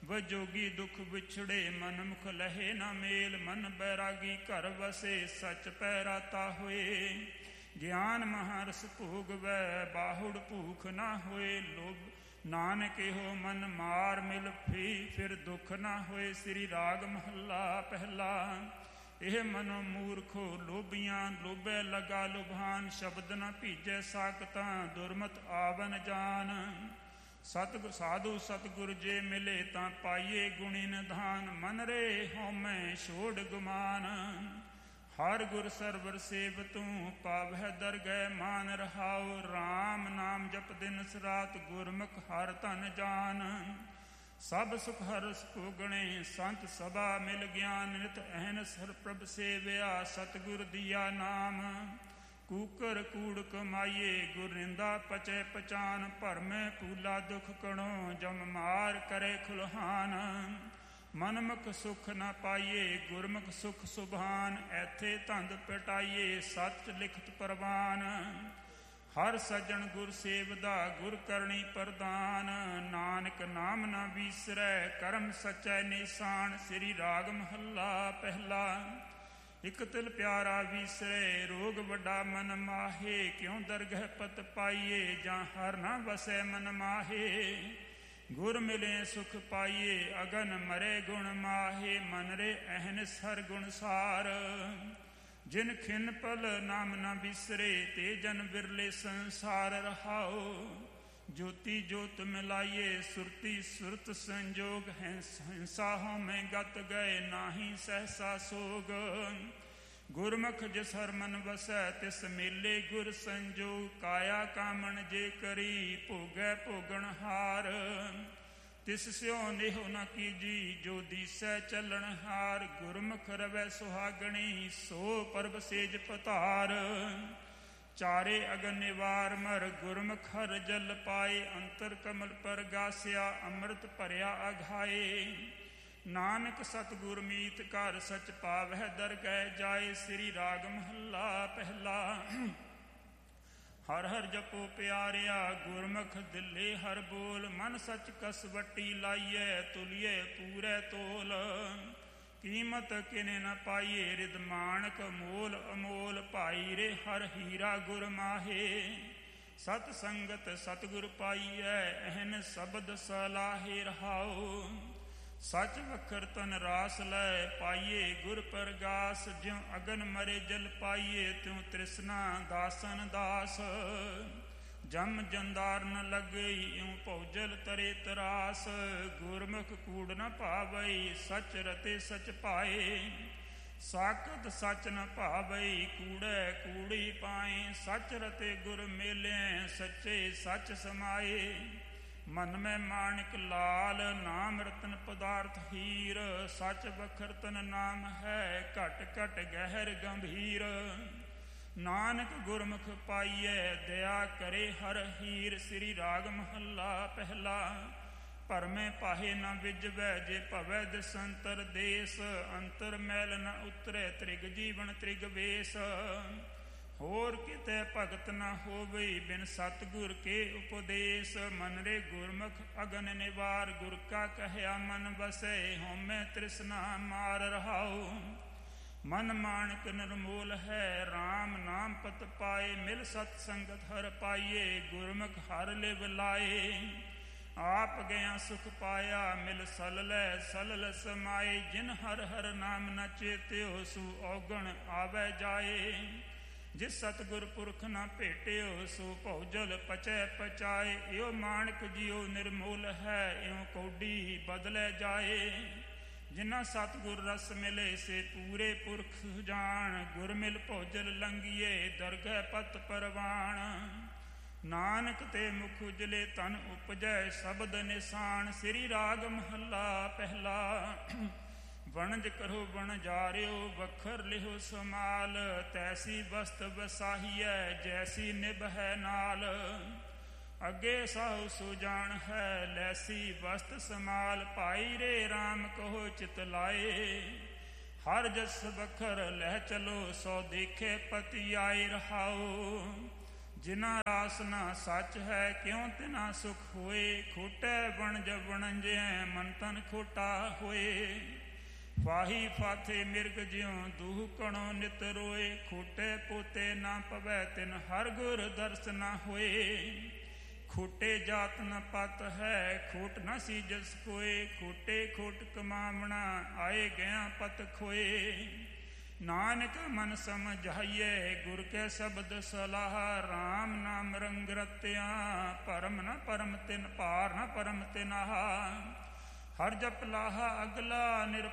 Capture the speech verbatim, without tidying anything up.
ਵਜੋਗੀ ਦੁਖ ਵਿਛੜੇ ਮਨ ਮੁਖ ਲਹੇ ਨਾ ਮੇਲ। ਮਨ ਬੈਰਾਗੀ ਘਰ ਵਸੇ ਸਚ ਪੈ ਰਾਤਾ ਹੋਏ। ਗਿਆਨ ਮਹਾਰਸ ਭੋਗਵੈ ਬਾਹੁੜ ਭੂਖ ਨਾ ਹੋਏ। ਲੋਭ ਨਾਨਕ ਇਹੋ ਮਨ ਮਾਰ ਮਿਲ ਫੀ ਫਿਰ ਦੁਖ ਨਾ ਹੋਏ। ਸ੍ਰੀ ਰਾਗ ਮਹੱਲਾ ਪਹਿਲਾ। ਇਹ ਮਨੋ ਮੂਰਖੋ ਲੋਭੀਆਂ ਲੋਭੈ ਲਗਾ ਲੁਭਾਨ। ਸ਼ਬਦ ਨ ਭੀਜੈ ਸਾਕਤਾਂ ਦੁਰਮਤ ਆਵਨ ਜਾਨ। ਸਤਿਗੁਰ ਸਾਧੂ ਸਤਿਗੁਰ ਜੇ ਮਿਲੇ ਤਾਂ ਪਾਈਏ ਗੁਣੀ ਨਿਧਾਨ। ਮਨ ਰੇ ਹਉਮੈ ਛੋੜ ਗੁਮਾਨ। ਹਰ ਗੁਰ ਸਰਵਰ ਸੇਵ ਤੂੰ ਪਾਵਹਿ ਦਰਗਹਿ ਮਾਨ ਰਹਾਉ। ਰਾਮ ਨਾਮ ਜਪ ਦਿਨਸ ਰਾਤ ਗੁਰਮੁਖ ਹਰ ਧਨ ਜਾਨ। ਸਭ ਸੁਖ ਹਰਸ ਭੋਗਣੇ ਸੰਤ ਸਭਾ ਮਿਲ ਗਿਆਨ। ਨਿਤ ਅਹਨਿ ਹਰਿ ਪ੍ਰਭ ਸੇਵਿਆ ਸਤਿਗੁਰ ਦੀਆ ਨਾਮ। ਕੂਕਰ ਕੂੜ ਕਮਾਈਏ ਗੁਰ ਨਿੰਦਾ ਪਚੈ ਪਚਾਨ। ਭਰਮੈ ਪੂਲਾ ਦੁਖ ਕਣੋ ਜਮ ਮਾਰ ਕਰੇ ਖੁਲਹਾਨ। ਮਨਮੁਖ ਸੁਖ ਨ ਪਾਈਏ ਗੁਰਮੁਖ ਸੁਖ ਸੁਭਾਨ। ਐਥੇ ਧੰਦ ਪਟਾਈਏ ਸੱਚ ਲਿਖਤ ਪ੍ਰਵਾਨ। ਹਰ ਸੱਜਣ ਗੁਰ ਸੇਵਦਾ ਗੁਰ ਕਰਨੀ ਪ੍ਰਦਾਨ। ਨਾਨਕ ਨਾਮ ਨ ਵੀਸਰੈ ਕਰਮ ਸਚੈ ਨਿਸ਼ਾਨ। ਸ੍ਰੀ ਰਾਗ ਮਹੱਲਾ ਪਹਿਲਾ। ਇਕ ਤਿਲ ਪਿਆਰਾ ਵੀਸਰੇ ਰੋਗ ਵੱਡਾ ਮਨ ਮਾਹੇ। ਕਿਉ ਦਰਗਹਿ ਪਤ ਪਾਈਏ ਜਾਂ ਹਰ ਨਾ ਵਸੈ ਮਨ ਮਾਹੇ। ਗੁਰ ਮਿਲੇ ਸੁਖ ਪਾਈਏ ਅਗਨ ਮਰੇ ਗੁਣ ਮਾਹੇ। ਮਨ ਰੇ ਅਹਨਿ ਹਰਿ ਗੁਣ ਸਾਰ। ਜਿਨ ਖਿਨ ਪਲ ਨਾਮ ਨ ਵਿਸਰੇ ਤੇ ਜਨ ਬਿਰਲੇ ਸੰਸਾਰ ਰਹਾਉ। ਜੋਤੀ ਜੋਤ ਮਿਲਾਈਏ ਸੁਰਤੀ ਸੁਰਤ ਸੰਜੋਗ। ਹਿੰਸਾ ਹਉਮੈ ਗਤ ਗਏ ਨਾਹੀ ਸਹਸਾ ਸੋਗ। ਗੁਰਮੁਖ ਜਿਸ ਹਰ ਮਨ ਵਸੈ ਤਿਸ ਮੇਲੇ ਗੁਰ ਸੰਜੋਗ। ਕਾਇਆ ਕਾਮਣ ਜੇ ਕਰੀ ਭੋਗੈ ਭੋਗਣ ਹਾਰ। ਤਿਸ ਸਿਉ ਨੇਹੁ ਨ ਕੀਜੀ ਜੋ ਦੀਸੈ ਚੱਲਣ ਹਾਰ। ਗੁਰਮੁਖ ਰਵੈ ਸੁਹਾਗਣੀ ਸੋ ਪਰਬ ਸੇਜ ਪਤਾਰ। ਚਾਰੇ ਅਗਨ ਨਿਵਾਰ ਮਰ ਗੁਰਮੁਖ ਹਰ ਜਲ ਪਾਏ। ਅੰਤਰ ਕਮਲ ਪਰ ਗਾਸਿਆ ਅੰਮ੍ਰਿਤ ਭਰਿਆ ਅਘਾਏ। ਨਾਨਕ ਸਤਿਗੁਰ ਮੀਤ ਘਰ ਸਚ ਪਾਵਹਿ ਦਰਗਹਿ ਜਾਏ। ਸ੍ਰੀ ਰਾਗ ਮਹੱਲਾ ਪਹਿਲਾ। ਹਰ ਹਰ ਜਪੋ ਪਿਆਰਿਆ ਗੁਰਮੁਖ ਦਿਲੇ ਹਰ ਬੋਲ। ਮਨ ਸਚ ਕਸਵੱਟੀ ਲਾਈਐ ਤੁਲੀਏ ਪੂਰੇ ਤੋਲ। ਕੀਮਤ ਕਿਨੇ ਨ ਪਾਈਏ ਰਿਦ ਮਾਣਕ ਮੋਲ ਅਮੋਲ। ਭਾਈ ਰੇ ਹਰ ਹੀਰਾ ਗੁਰ ਮਾਹੇ। ਸਤ ਸੰਗਤ ਸਤਿਗੁਰ ਪਾਈਐ ਅਹਨ ਸ਼ਬਦ ਸਲਾਹੇ ਰਹਾਉ। ਸਚ ਵਖਰ ਤਨ ਰਾਸ ਲੈ ਪਾਈਏ ਗੁਰ ਪ੍ਰਗਾਸ। ਜਿਉ ਅਗਨ ਮਰੇ ਜਲ ਪਾਈਏ ਤਿਉ ਤ੍ਰਿਸ਼ਨਾ ਦਾਸਨ ਦਾਸ। ਜਮ ਜੰਦਾਰ ਨ ਲੱਗਈ ਇਉ ਭਉਜਲ ਤਰੇ ਤਰਾਸ। ਗੁਰਮੁਖ ਕੂੜ ਨ ਭਾਵਈ ਸਚ ਰਤੇ ਸਚ ਪਾਏ। ਸਾਕਤ ਸਚ ਨ ਭਾਵਈ ਕੂੜੈ ਕੂੜੀ ਪਾਏ। ਸਚ ਰਤੇ ਗੁਰ ਮੇਲੇ ਸੱਚੇ ਸਚ ਸਮਾਏ। ਮਨ ਮੈਂ ਮਾਣਿਕ ਲਾਲ ਨਾਮ ਰਤਨ ਪਦਾਰਥ ਹੀਰ। ਸਚ ਵਖਰ ਤਨ ਨਾਮ ਹੈ ਘਟ ਘਟ ਗਹਿਰ ਗੰਭੀਰ। ਨਾਨਕ ਗੁਰਮੁਖ ਪਾਈਐ ਦਇਆ ਕਰੇ ਹਰ ਹੀਰ। ਸ੍ਰੀ ਰਾਗ ਮਹੱਲਾ ਪਹਿਲਾ। ਭਰਮੇ ਪਾਹੇ ਨ ਵਿਜਵੈ ਜੇ ਭਵੈ ਦਿਸੰਤਰ ਦੇਸ। ਅੰਤਰ ਮੈਲ ਨ ਉਤਰੈ ਤ੍ਰਿਗ ਜੀਵਨ ਤ੍ਰਿਗ ਵੇਸ। ਹੋਰ ਕਿਤੇ ਭਗਤ ਨ ਹੋਵਈ ਬਿਨ ਸਤਿਗੁਰ ਕੇ ਉਪਦੇਸ। ਮਨ ਰੇ ਗੁਰਮੁਖ ਅਗਨ ਨਿਵਾਰ ਗੁਰ ਕਾ ਕਹਿਆ ਮਨ ਵਸੈ। ਹਉਮੈ ਤ੍ਰਿਸ਼ਨਾ ਮਾਰ ਰਹਾਉ। ਮਨ ਮਾਣਕ ਨਿਰਮੋਲ ਹੈ ਰਾਮ ਨਾਮ ਪਤ ਪਾਏ। ਮਿਲ ਸਤ ਸੰਗਤ ਹਰ ਪਾਈਏ ਗੁਰਮੁਖ ਹਰ ਲਿਵ ਲਾਏ। ਆਪ ਗਿਆ ਸੁਖ ਪਾਇਆ ਮਿਲ ਸਲਲੈ ਸਲਲ ਸਮਾਏ। ਜਿਨ ਹਰ ਹਰ ਨਾਮ ਨ ਚੇਤਿਓ ਸੂ ਔਗਣ ਆਵੈ ਜਾਏ। ਜਿਸ ਸਤਿਗੁਰ ਪੁਰਖ ਨ ਭੇਟਿਓ ਸੋ ਭਉਜਲ ਪਚੈ ਪਚਾਏ। ਇਉ ਮਾਣਕ ਜਿਉ ਨਿਰਮੋਲ ਹੈ ਇਉ ਕੌਡੀ ਬਦਲੈ ਜਾਏ। ਜਿਨ੍ਹਾਂ ਸਤਿਗੁਰ ਰਸ ਮਿਲੇ ਸੇ ਪੂਰੇ ਪੁਰਖ ਜਾਣ। ਗੁਰ ਮਿਲ ਭਉਜਲ ਲੰਘੀਏ ਦਰਗਹਿ ਪਤ ਪਰਵਾਣ। ਨਾਨਕ ਤੇ ਮੁਖ ਉਜਲੇ ਤਨ ਉਪਜੈ ਸ਼ਬਦ ਨਿਸ਼ਾਨ। ਸ੍ਰੀ ਰਾਗ ਮਹੱਲਾ ਪਹਿਲਾ। ਵਣਜ ਕਰੋ ਵਣਜਾਰਿਓ ਵਖਰ ਲਿਹੋ ਸਮਾਲ। ਤੈਸੀ ਬਸਤ ਵਸਾਹੀਐ ਜੈਸੀ ਨਿਭੈ ਨਾਲ। ਅੱਗੇ ਸਾਹੁ ਸੋ ਜਾਣ ਹੈ ਲੈਸੀ ਬਸਤ ਸਮਾਲ। ਭਾਈ ਰੇ ਰਾਮ ਕਹੋ ਚਿਤ ਲਾਏ। ਹਰ ਜਸ ਵਖਰ ਲਹਿ ਚਲੋ ਸੋ ਦੇਖੇ ਪਤੀ ਆਏ ਰਹਾਉ। ਜਿਨਾ ਰਾਸ ਨਾ ਸੱਚ ਹੈ, ਕਿਉਂ ਤਿਨਾ ਸੁਖ ਹੋਏ। ਖੋਟੈ ਬਣਜ ਬਣੰਜੈ, ਮਨ ਤਨ ਖੋਟਾ ਹੋਏ। ਫਾਹੀ ਫਾਥੇ ਮਿਰਗ ਜਿਉ ਦੂਹ ਕਣੋ ਨਿਤ ਰੋਏ। ਖੋਟੇ ਪੋਤੇ ਨਾ ਪਵੈ, ਤਿਨ ਹਰ ਗੁਰ ਦਰਸ ਨਾ ਹੋਏ। ਖੋਟੇ ਜਾਤ ਨ ਪਤ ਹੈ, ਖੋਟ ਨ ਸੀਜਸ ਕੋਏ। ਖੋਟੇ ਖੋਟ ਕਮਾਵਣਾ, ਆਏ ਗਿਆ ਪਤ ਖੋਏ। ਨਾਨਕ ਮਨ ਸਮਝਾਈਏ, ਗੁਰ ਕੇ ਸ਼ਬਦ ਸਲਾਹ। ਰਾਮ ਨਾਮ ਰੰਗ ਰਤਿਆ, ਪਰਮ ਨ ਪਰਮ ਤਿਨ ਭਾਰ ਨ ਪਰਮ ਤਿਨਾਹਾ। ਹਰ ਜਪ ਲਾਹਾ ਅਗਲਾ ਨਿਰ